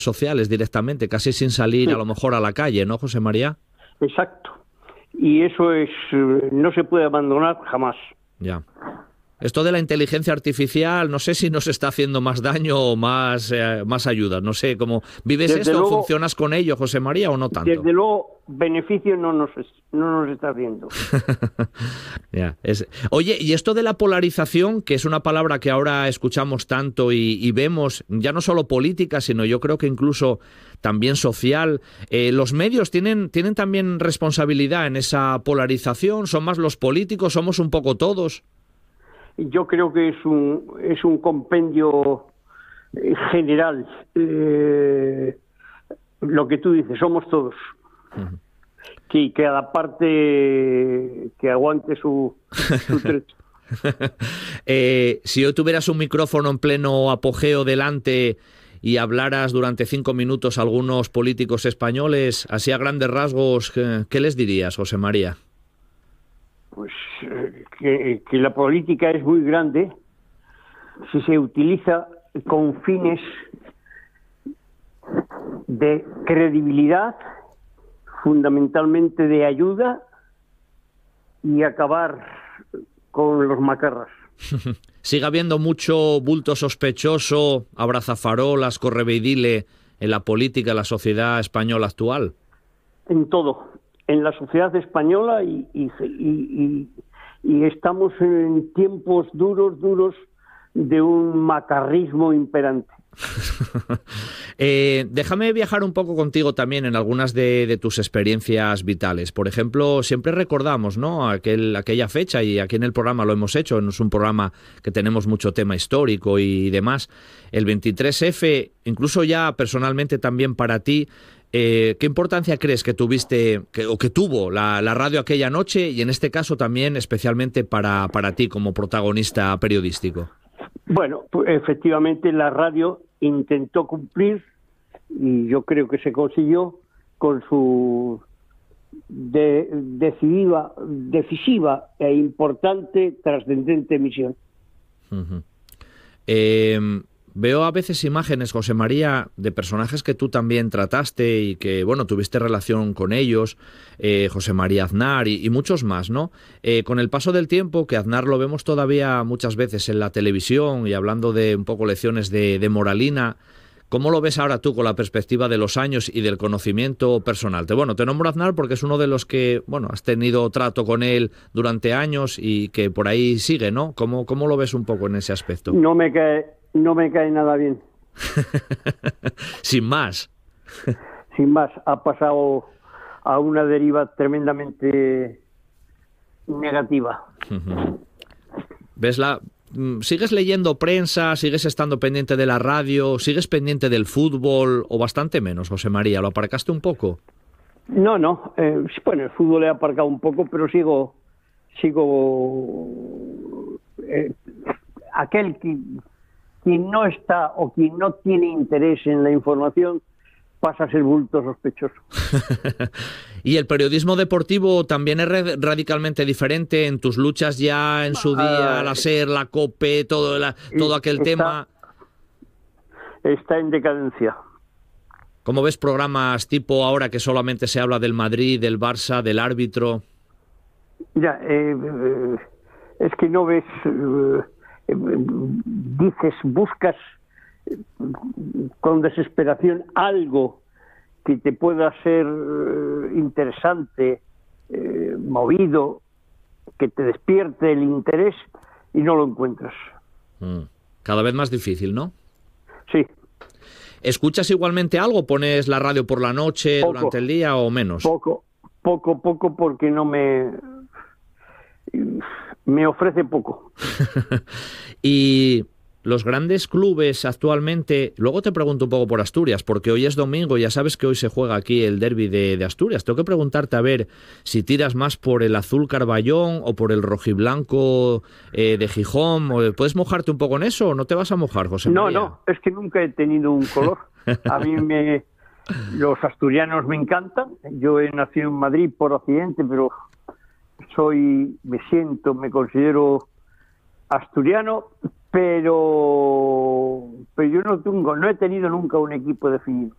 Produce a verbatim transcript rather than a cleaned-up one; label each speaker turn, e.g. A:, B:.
A: sociales directamente, casi sin salir
B: Sí.
A: a lo mejor a la calle, ¿no, José María?
B: Exacto. Y eso es, eh, no se puede abandonar jamás.
A: Ya. Esto de la inteligencia artificial, no sé si nos está haciendo más daño o más, eh, más ayuda. No sé, ¿cómo vives
B: Desde
A: esto?
B: luego-
A: ¿Funcionas con ello, José María, o no tanto?
B: Desde luego, beneficio no nos, es- no nos está haciendo.
A: Ya, es... Oye, y esto de la polarización, que es una palabra que ahora escuchamos tanto y, y vemos, ya no solo política, sino yo creo que incluso también social, eh, ¿los medios tienen, tienen también responsabilidad en esa polarización? ¿Son más los políticos? ¿Somos un poco todos?
B: Yo creo que es un, es un compendio eh, general. Eh, lo que tú dices, somos todos.
A: Uh-huh.
B: Que cada parte que aguante su, su trecho.
A: eh, si hoy tuvieras un micrófono en pleno apogeo delante y hablaras durante cinco minutos a algunos políticos españoles, así a grandes rasgos, ¿qué, qué les dirías, José María?
B: Pues eh, que, que la política es muy grande si se utiliza con fines de credibilidad, fundamentalmente de ayuda, y acabar con los macarras.
A: Sigue habiendo mucho bulto sospechoso, abrazafarolas, correveidile en la política, en la sociedad española actual.
B: En todo, en la sociedad española, y, y, y, y, y estamos en tiempos duros, duros de un macarrismo imperante.
A: eh, déjame viajar un poco contigo también en algunas de, de tus experiencias vitales. Por ejemplo, siempre recordamos, ¿no?, Aquel, aquella fecha, y aquí en el programa lo hemos hecho, es un programa que tenemos mucho tema histórico y demás, el veintitrés efe, incluso ya personalmente también para ti. Eh, ¿Qué importancia crees que tuviste que, o que tuvo la, la radio aquella noche, y en este caso también especialmente para, para ti como protagonista periodístico?
B: Bueno, pues efectivamente la radio intentó cumplir, y yo creo que se consiguió, con su de, decisiva, decisiva e importante, trascendente misión.
A: Uh-huh. Eh, veo a veces imágenes, José María, de personajes que tú también trataste y que, bueno, tuviste relación con ellos, eh, José María Aznar y, y muchos más, ¿no? Eh, con el paso del tiempo, que Aznar lo vemos todavía muchas veces en la televisión y hablando de un poco lecciones de, de moralina, ¿cómo lo ves ahora tú con la perspectiva de los años y del conocimiento personal? Te, bueno, te nombro Aznar porque es uno de los que, bueno, has tenido trato con él durante años y que por ahí sigue, ¿no? ¿Cómo, cómo lo ves un poco en ese aspecto?
B: No me cae, no me cae nada bien.
A: Sin más.
B: Sin más, ha pasado a una deriva tremendamente negativa.
A: ¿Ves la... ¿Sigues leyendo prensa? ¿Sigues estando pendiente de la radio? ¿Sigues pendiente del fútbol? ¿O bastante menos, José María? ¿Lo aparcaste un poco?
B: No, no. Eh, bueno, el fútbol he aparcado un poco, pero sigo... sigo eh, aquel que, quien no está o quien no tiene interés en la información pasa a ser bulto sospechoso.
A: ¿Y el periodismo deportivo también es radicalmente diferente en tus luchas ya en su día, la SER, la COPE, todo, la, todo aquel
B: está,
A: tema?
B: Está en decadencia.
A: ¿Cómo ves programas tipo ahora que solamente se habla del Madrid, del Barça, del árbitro?
B: Mira, eh, eh, es que no ves, eh, eh, dices, buscas con desesperación algo que te pueda ser eh, interesante, eh, movido, que te despierte el interés, y no lo encuentras.
A: Mm. Cada vez más difícil, ¿no?
B: Sí.
A: ¿Escuchas igualmente algo? ¿Pones la radio por la noche,
B: poco,
A: durante el día o menos?
B: Poco, poco, poco, porque no me... me ofrece poco.
A: Y los grandes clubes actualmente... Luego te pregunto un poco por Asturias, porque hoy es domingo, ya sabes que hoy se juega aquí el derbi de, de Asturias. Tengo que preguntarte a ver si tiras más por el azul Carballón o por el rojiblanco eh, de Gijón. ¿Puedes mojarte un poco en eso o no te vas a mojar, José María?
B: No, no, es que nunca he tenido un color. A mí me... los asturianos me encantan. Yo he nacido en Madrid por accidente, pero soy, me siento, me considero asturiano, pero, pero yo no tengo, no he tenido nunca un equipo definido.